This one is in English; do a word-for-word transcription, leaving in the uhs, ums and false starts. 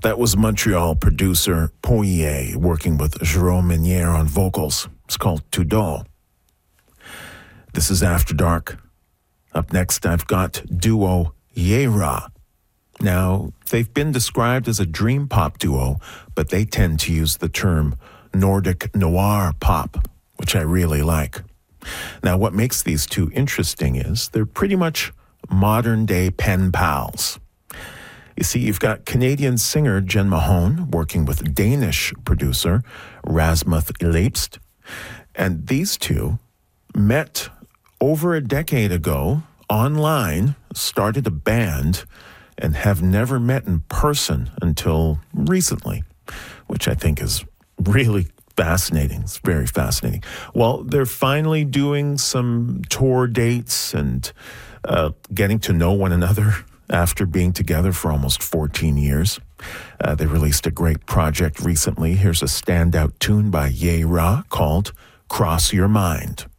That was Montreal producer Poirier working with Jérôme Menière on vocals. It's called Tudor. This is After Dark. Up next, I've got duo Yera. Now, they've been described as a dream pop duo, but they tend to use the term Nordic noir pop, which I really like. Now, what makes these two interesting is they're pretty much modern-day pen pals. You see, you've got Canadian singer Jen Mahone working with Danish producer Rasmus Leipst, and these two met over a decade ago online, started a band, and have never met in person until recently, which I think is really fascinating. It's very fascinating. Well, they're finally doing some tour dates and uh, getting to know one another after being together for almost fourteen years. Uh, they released a great project recently. Here's a standout tune by Yera called Cross Your Mind.